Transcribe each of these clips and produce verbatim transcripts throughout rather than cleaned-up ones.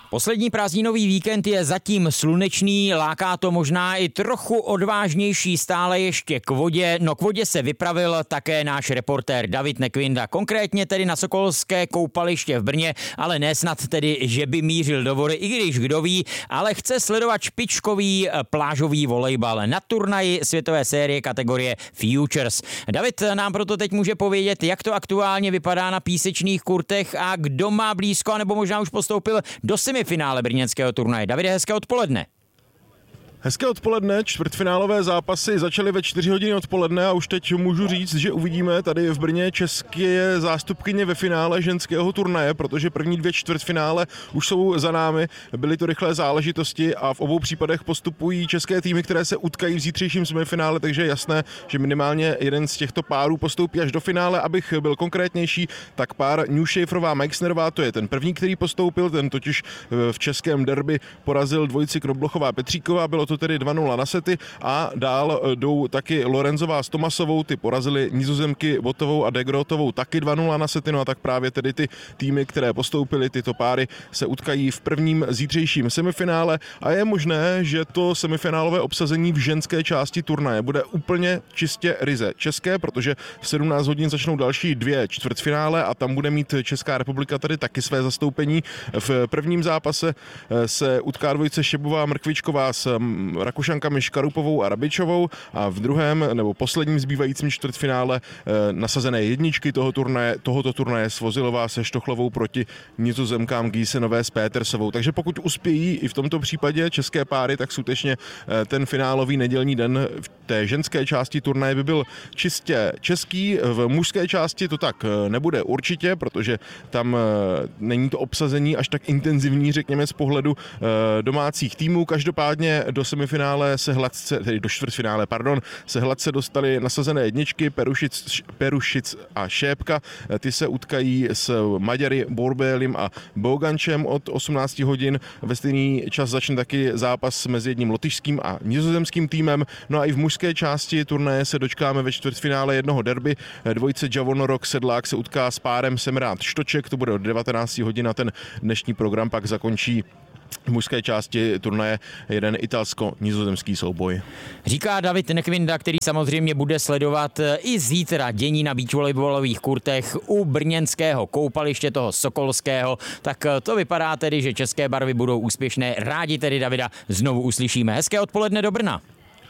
Poslední prázdninový víkend je zatím slunečný, láká to možná i trochu odvážnější stále ještě k vodě. No k vodě se vypravil také náš reportér David Nekvinda, konkrétně tedy na Sokolské koupaliště v Brně, ale ne snad tedy, že by mířil do vody, i když kdo ví, ale chce sledovat špičkový plážový volejbal na turnaji světové série kategorie Futures. David nám proto teď může povědět, jak to aktuálně vypadá na písečných kurtech a kdo má blízko, anebo možná už postoupil do semifinále brněnského turnaje. Davide, hezké odpoledne. Hezké odpoledne, čtvrtfinálové zápasy začaly ve čtyři hodiny odpoledne a už teď můžu říct, že uvidíme tady v Brně české zástupkyně ve finále ženského turnaje, protože první dvě čtvrtfinále už jsou za námi, byly to rychlé záležitosti a v obou případech postupují české týmy, které se utkají v zítřejším semifinále, takže je jasné, že minimálně jeden z těchto párů postoupí až do finále. Abych byl konkrétnější, tak pár Newshaferová Meixnerová, to je ten první, který postoupil, ten totiž v českém derby porazil dvojici Knoblochová Petříková, bylo to tedy dva nula na sety a dál jdou taky Lorenzová s Tomasovou, ty porazili Nizozemky Botovou a Degrotovou taky dva nula na sety, no a tak právě tedy ty týmy, které postoupily, tyto páry se utkají v prvním zítřejším semifinále a je možné, že to semifinálové obsazení v ženské části turnaje bude úplně čistě ryze české, protože v sedmnáct hodin začnou další dvě čtvrtfinále a tam bude mít Česká republika tady taky své zastoupení. V prvním zápase se utká dvojice Šebová Mrkvičková s Rakušankami Škarupovou a Rabičovou a v druhém nebo posledním zbývajícím čtvrtfinále nasazené jedničky toho turnaje, tohoto turnaje Svozilová se Štochlovou proti Nizozemkám Giesenové s Pétersovou. Takže pokud uspějí i v tomto případě české páry, tak skutečně ten finálový nedělní den v té ženské části turnaje by byl čistě český. V mužské části to tak nebude určitě, protože tam není to obsazení až tak intenzivní, řekněme, z pohledu domácích týmů. Každopádně do semifinále se hladce, tedy do čtvrtfinále, pardon, se hladce dostali nasazené jedničky Perušic, Perušic a Šépka. Ty se utkají s Maďary Borbélim a Bogančem od osmnáct hodin. Ve stejný čas začne taky zápas mezi jedním lotyšským a nizozemským týmem. No a i v mužské části turnaje se dočkáme ve čtvrtfinále jednoho derby. Dvojice Javonorok Sedlák se utká s párem Semrát Štoček, to bude od devatenáct hodin a ten dnešní program pak zakončí v mužské části turnaje jeden italsko-nizozemský souboj. Říká David Nekvinda, který samozřejmě bude sledovat i zítra dění na beachvolleybalových kurtech u brněnského koupaliště toho Sokolského. Tak to vypadá tedy, že české barvy budou úspěšné. Rádi tedy Davida znovu uslyšíme. Hezké odpoledne do Brna.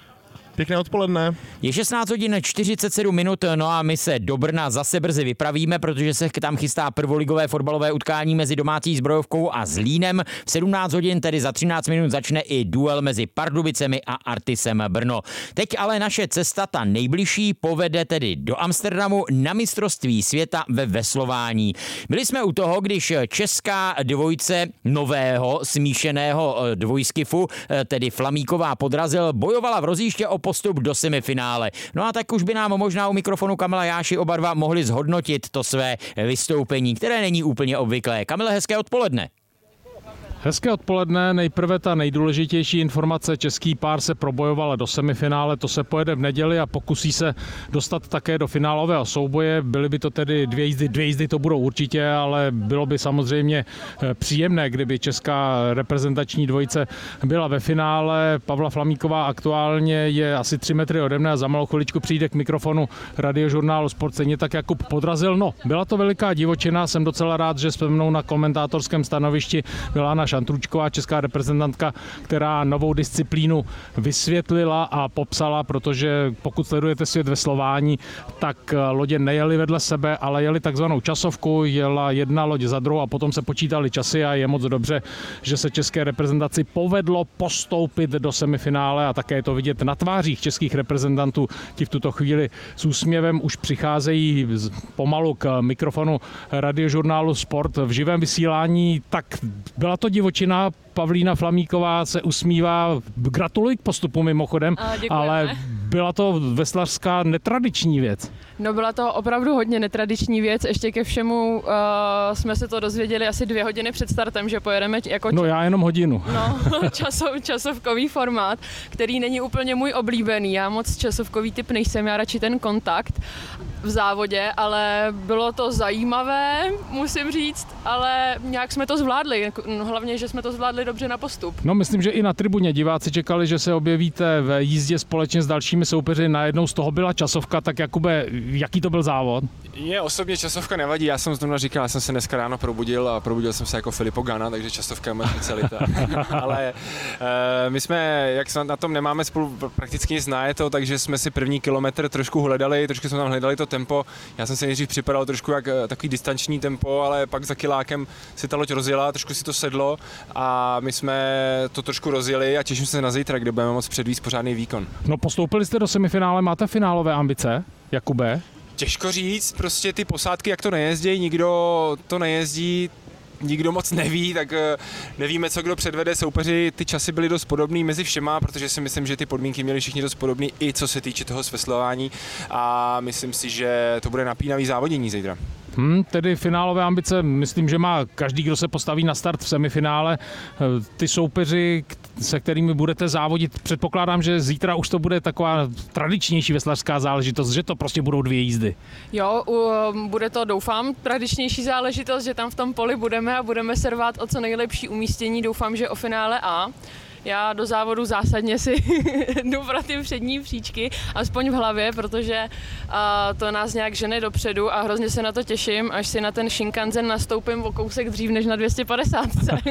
Pěkné odpoledne. Je šestnáct hodin čtyřicet sedm minut, no a my se do Brna zase brzy vypravíme, protože se tam chystá prvoligové fotbalové utkání mezi domácí Zbrojovkou a Zlínem. V sedmnáct hodin, tedy za třináct minut, začne i duel mezi Pardubicemi a Artisem Brno. Teď ale naše cesta, ta nejbližší, povede tedy do Amsterdamu na mistrovství světa ve veslování. Byli jsme u toho, když česká dvojice nového smíšeného dvojskifu, tedy Flamíková Podrazil, bojovala v rozjíždě o postup do semifinále. No a tak už by nám možná u mikrofonu Kamila Jáši oba dva mohli zhodnotit to své vystoupení, které není úplně obvyklé. Kamile, hezké odpoledne. Hezké odpoledne, nejprve ta nejdůležitější informace, český pár se probojoval do semifinále, to se pojede v neděli a pokusí se dostat také do finálového souboje, byly by to tedy dvě jízdy, dvě jízdy to budou určitě, ale bylo by samozřejmě příjemné, kdyby česká reprezentační dvojice byla ve finále. Pavla Flamíková aktuálně je asi tři metry ode mne a za malou chviličku přijde k mikrofonu radiožurnálu Sport, stejně tak Jakub Podrazil. No, byla to veliká divočina, jsem docela rád, že se mnou na komentátorském stanovišti byla Anna Šantručková, česká reprezentantka, která novou disciplínu vysvětlila a popsala, protože pokud sledujete svět veslování, tak lodě nejeli vedle sebe, ale jeli takzvanou časovku, jela jedna loď za druhou a potom se počítali časy a je moc dobře, že se české reprezentaci povedlo postoupit do semifinále a také je to vidět na tvářích českých reprezentantů. Ti v tuto chvíli s úsměvem už přicházejí pomalu k mikrofonu radiožurnálu Sport v živém vysílání, tak byla to divočina. Pavlína Flamíková se usmívá, gratuluji k postupu mimochodem, ale byla to veslařská netradiční věc. No byla to opravdu hodně netradiční věc, ještě ke všemu uh, jsme se to dozvěděli asi dvě hodiny před startem, že pojedeme jako... No já jenom hodinu. No, časov, časovkový formát, který není úplně můj oblíbený, já moc časovkový typ nejsem, já radši ten kontakt v závodě, ale bylo to zajímavé, musím říct, ale nějak jsme to zvládli, hlavně, že jsme to zvládli dobře na postup. No myslím, že i na tribuně diváci čekali, že se objevíte v jízdě společně s dalšími soupeři, najednou z toho byla časovka, tak Jakube, jaký to byl závod? Mně osobně časovka nevadí, já jsem zrovna říkal, já jsem se dneska ráno probudil a probudil jsem se jako Filippo Ganna, takže časovka je moje specialita. Ale e, my jsme, jak na tom nemáme spolu prakticky nic nájeto, takže jsme si první kilometr trošku hledali, trošku jsme tam hledali to tempo. Já jsem se nejdřív připadal trošku jak takový distanční tempo, ale pak za kilákem si ta loď rozjela, trošku si to sedlo a my jsme to trošku rozjeli a těším se na zítra, kde budeme moct předvíst pořádný výkon. No postoupili jste do semifinále, máte finálové ambice, Jakube? Těžko říct, prostě ty posádky, jak to nejezdí, nikdo to nejezdí, nikdo moc neví, tak nevíme, co kdo předvede. Soupeři, ty časy byly dost podobný mezi všema, protože si myslím, že ty podmínky měly všichni dost podobný, i co se týče toho sveslování a myslím si, že to bude napínavý závodění zítra. Hmm, tedy finálové ambice, myslím, že má každý, kdo se postaví na start v semifinále. Ty soupeři, se kterými budete závodit, předpokládám, že zítra už to bude taková tradičnější veslařská záležitost, že to prostě budou dvě jízdy. Jo, bude to, doufám, tradičnější záležitost, že tam v tom poli budeme a budeme se rvát o co nejlepší umístění, doufám, že o finále A. Já do závodu zásadně si jdu pro ty přední příčky, aspoň v hlavě, protože uh, to nás nějak žene dopředu a hrozně se na to těším, až si na ten Shinkansen nastoupím o kousek dřív než na dvě stě padesát.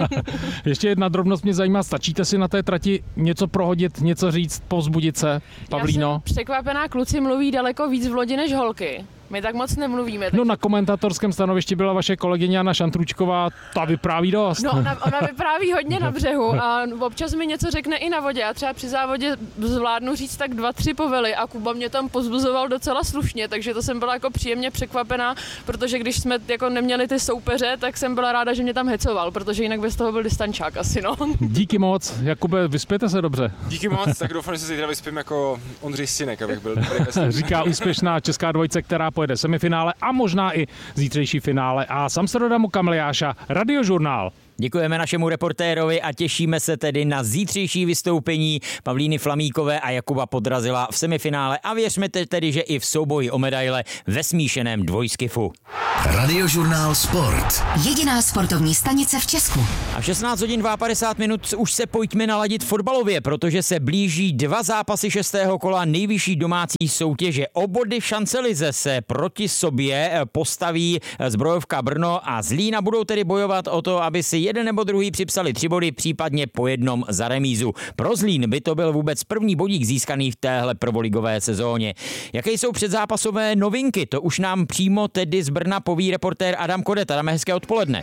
Ještě jedna drobnost mě zajímá, stačíte si na té trati něco prohodit, něco říct, povzbudit se, Pavlíno? Já jsem překvapená, kluci mluví daleko víc v lodi než holky. My tak moc nemluvíme. Takže... No na komentatorském stanovišti byla vaše kolegyně Jana Šantručková, ta vypráví dost. No ona, ona vypráví hodně na břehu a občas mi něco řekne i na vodě. Já třeba při závodě zvládnu říct tak dva, tři povely a Kuba mě tam pozbuzoval docela slušně, takže to jsem byla jako příjemně překvapená, protože když jsme jako neměli ty soupeře, tak jsem byla ráda, že mě tam hecoval, protože jinak bez toho byl distančák asi, no. Díky moc, Jakube, vyspěte se dobře. Díky moc, tak doufám, že se zítra vyspím jako Ondřej Stinek, abych byl. Říká úspěšná česká dvojice, která pojede semifinále a možná i zítřejší finále. A z Amsterdamu Kamiliáša, Radiožurnál. Děkujeme našemu reportérovi a těšíme se tedy na zítřejší vystoupení Pavlíny Flamíkové a Jakuba Podrazila v semifinále a věřme tedy, že i v souboji o medaile ve smíšeném dvojskifu. Radiožurnál Sport. Jediná sportovní stanice v Česku. A v šestnáct hodin padesát minut už se pojďme naladit fotbalově, protože se blíží dva zápasy šestého kola nejvyšší domácí soutěže. O body v šancelize se proti sobě postaví Zbrojovka Brno a Zlína budou tedy bojovat o to, aby si jeden nebo druhý připsali tři body, případně po jednom za remízu. Pro Zlín by to byl vůbec první bodík získaný v téhle prvoligové sezóně. Jaké jsou předzápasové novinky? To už nám přímo tedy z Brna poví reportér Adam Kodet. Adame, hezké odpoledne.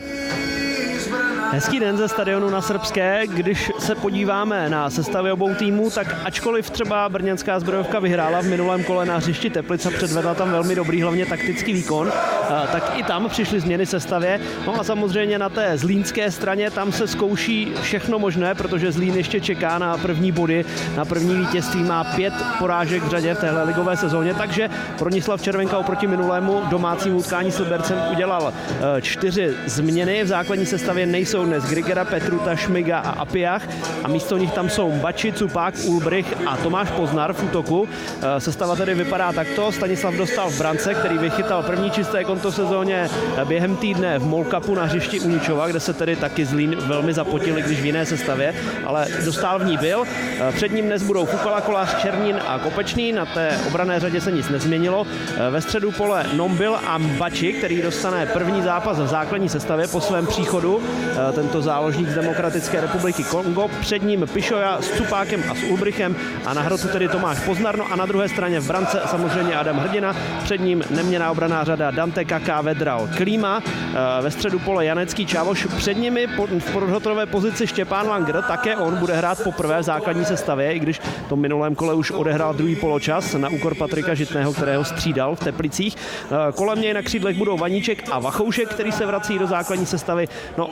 Hezký den ze stadionu na Srbské. Když se podíváme na sestavy obou týmů, tak ačkoliv třeba brněnská Zbrojovka vyhrála v minulém kole na hřišti Teplice, předvedla tam velmi dobrý, hlavně taktický výkon, tak i tam přišly změny sestavě. No a samozřejmě na té zlínské straně tam se zkouší všechno možné, protože Zlín ještě čeká na první body, na první vítězství, má pět porážek v řadě v téhle ligové sezóně, takže Bronislav Červenka oproti minulému domácímu utkání s Libercem udělal čtyři změny. V základní sestavě nejsou dnes Grigera, Petruta, Šmiga a Apiach a místo nich tam jsou Bači, Cupák, Ulbrich a Tomáš Poznar v útoku. Sestava tedy vypadá takto. Stanislav Dostal v brance, který vychytal první čisté konto sezóně během týdne v Mall Cupu na hřišti Uničova, kde se tedy taky Zlín velmi zapotili, když v jiné sestavě, ale Dostal v ní byl. Před ním dnes budou Kukala, Kolář, Černín a Kopečný. Na té obranné řadě se nic nezměnilo. Ve středu pole Nombil a Bači, který dostane první zápas v základní sestavě po svém příchodu. Tento záložník z Demokratické republiky Kongo. Před ním Pišoja s Cupákem a s Ulbrichem a na hrotu tedy Tomáš Poznar. No a na druhé straně v brance samozřejmě Adam Hrdina. Před ním neměnná obranná řada Dante Kaká, Vedral, Klíma. Ve středu pole Janecký, Čávoš. Před nimi v podhotovové pozici Štěpán Langer. Také on bude hrát poprvé v základní sestavě, i když v tom minulém kole už odehrál druhý poločas na úkor Patrika Žitného, kterého střídal v Teplicích. Kolem něj na křídlech budou Vaníček a Vachoušek, který se vrací do základní sestavy. No a na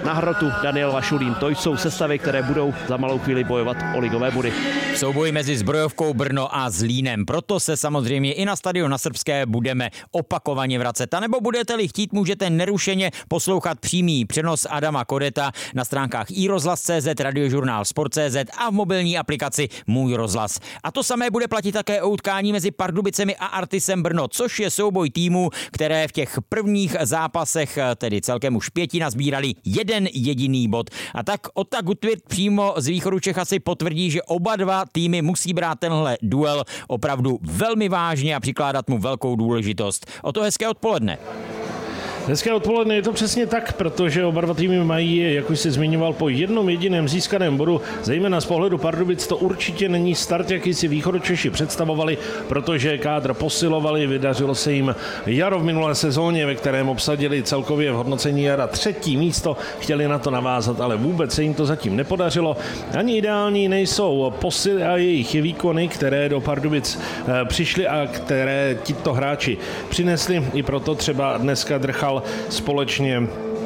na hrotu Daniel Vašulín. To jsou sestavy, které budou za malou chvíli bojovat o ligové body. Souboj mezi Zbrojovkou Brno a Zlínem. Proto se samozřejmě i na stadion na Srbské budeme opakovaně vracet. A nebo budete-li chtít, můžete nerušeně poslouchat přímý přenos Adama Kodeta na stránkách i rozhlas tečka cé zet, Radiožurnál Sport tečka cé zet a v mobilní aplikaci Můj rozhlas. A to samé bude platit také o utkání mezi Pardubicemi a Artisem Brno, což je souboj týmů, které v těch prvních zápasech, tedy celkem už pěti, nazbírali jeden jediný bod. A tak Ota Gutwirth přímo z východu Čech asi potvrdí, že oba dva týmy musí brát tenhle duel opravdu velmi vážně a přikládat mu velkou důležitost. O to hezké odpoledne. Hezké odpoledne, je to přesně tak, protože oba dva týmy mají, jak už jsi zmiňoval, po jednom jediném získaném bodu, zejména z pohledu Pardubic to určitě není start, jaký si východočeši představovali, protože kádr posilovali, vydařilo se jim jaro v minulé sezóně, ve kterém obsadili celkově v hodnocení jara třetí místo, chtěli na to navázat, ale vůbec se jim to zatím nepodařilo. Ani ideální nejsou posily a jejich výkony, které do Pardubic přišly a které tito hráči přinesli, i proto třeba dneska Drchal společně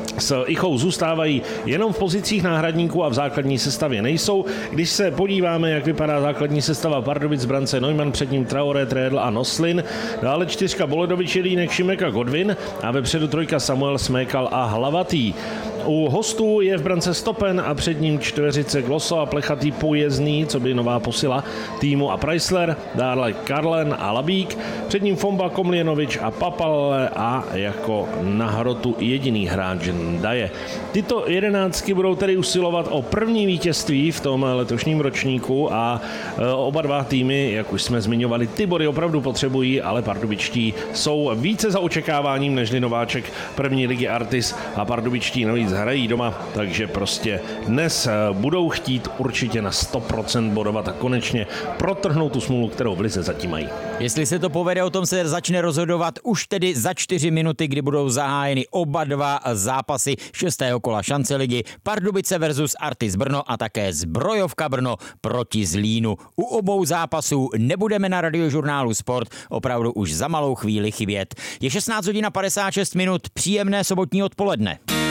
s Ichou zůstávají jenom v pozicích náhradníků a v základní sestavě nejsou. Když se podíváme, jak vypadá základní sestava Pardubic, brance Neumann, před ním Traoré, Trédl a Noslin, dále čtyřka Boledovič, Jelínek, Šimek a Godwin a vepředu trojka Samuel, Smékal a Hlavatý. U hostů je v brance Stopen a před ním čtveřice Gloso a Plechatý, Pojezdný, co by nová posila týmu, a Preissler, dále Karlen a Labík, před ním Fomba, Komljenovič a Papale a jako na hrotu jediný hráč Daje. Tyto jedenáctky budou tedy usilovat o první vítězství v tom letošním ročníku a oba dva týmy, jak už jsme zmiňovali, ty body opravdu potřebují, ale pardubičtí jsou více za očekáváním nežli nováček první ligy Artis a pardubičtí navíc hrají doma, takže prostě dnes budou chtít určitě na sto procent bodovat a konečně protrhnout tu smůlu, kterou v lize zatím mají. Jestli se to povede, o tom se začne rozhodovat už tedy za čtyři minuty, kdy budou zahájeny oba dva zápasy šestého kola šance ligy Pardubice versus Artis Brno a také Zbrojovka Brno proti Zlínu. U obou zápasů nebudeme na Radiožurnálu Sport opravdu už za malou chvíli chybět. Je šestnáct hodin padesát šest minut, příjemné sobotní odpoledne.